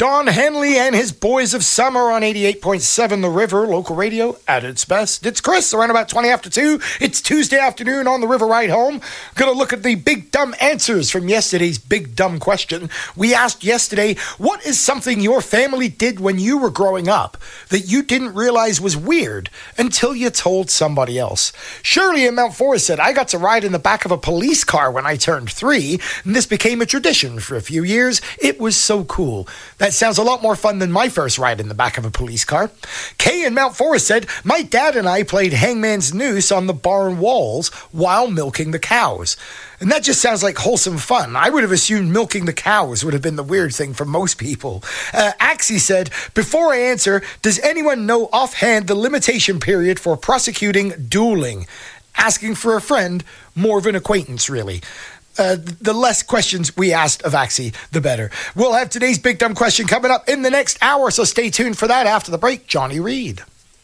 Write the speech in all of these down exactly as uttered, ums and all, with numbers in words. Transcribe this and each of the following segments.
Don Henley and his Boys of Summer on eighty-eight point seven The River, local radio at its best. It's Chris, around about twenty after two. It's Tuesday afternoon on the River Ride Home. Gonna look at the big dumb answers from yesterday's big dumb question. We asked yesterday, what is something your family did when you were growing up that you didn't realize was weird until you told somebody else? Shirley in Mount Forest said, I got to ride in the back of a police car when I turned three, and this became a tradition for a few years. It was so cool. That sounds a lot more fun than my first ride in the back of a police car. Kay in Mount Forest said, my dad and I played hangman's noose on the barn walls while milking the cows. And that just sounds like wholesome fun. I would have assumed milking the cows would have been the weird thing for most people. Uh, Axie said, before I answer, does anyone know offhand the limitation period for prosecuting dueling? Asking for a friend, more of an acquaintance, really. Uh, the less questions we asked of Axie, the better. We'll have today's big dumb question coming up in the next hour, so stay tuned for that. After the break, Johnny Reed.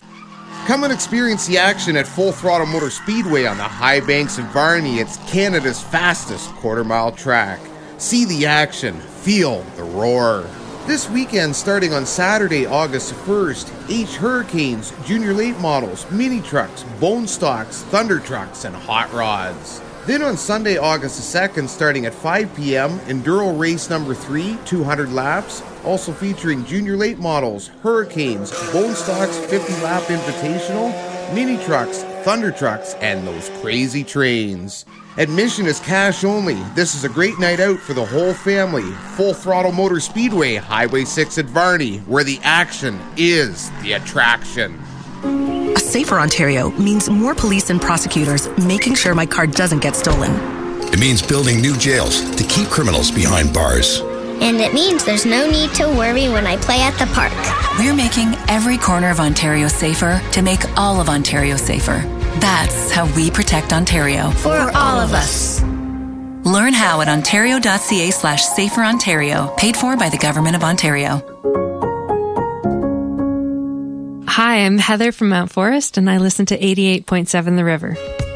Come and experience the action at Full Throttle Motor Speedway on the High Banks of Varney. It's Canada's fastest quarter-mile track. See the action, feel the roar. This weekend, starting on Saturday, August first, H Hurricanes, Junior Late Models, Mini Trucks, Bone Stocks, Thunder Trucks, and Hot Rods. Then on Sunday, August second, starting at five p.m., Enduro Race number three, two hundred laps, also featuring Junior Late Models, Hurricanes, Bone Stocks fifty-lap Invitational, Mini Trucks, Thunder Trucks, and those crazy trains. Admission is cash only. This is a great night out for the whole family. Full Throttle Motor Speedway, Highway six at Varney, where the action is the attraction. A safer Ontario means more police and prosecutors making sure my car doesn't get stolen. It means building new jails to keep criminals behind bars. And it means there's no need to worry when I play at the park. We're making every corner of Ontario safer to make all of Ontario safer. That's how we protect Ontario. For, For all of us. Learn how at ontario.ca slash safer Ontario. Paid for by the Government of Ontario. Hi, I'm Heather from Mount Forest, and I listen to eighty-eight point seven The River.